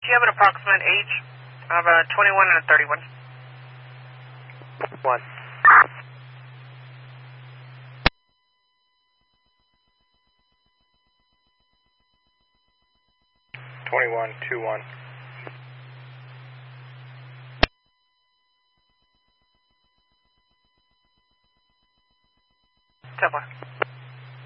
you have an approximate age of a 21 and a 31? 1. 21, 2-1. Temple.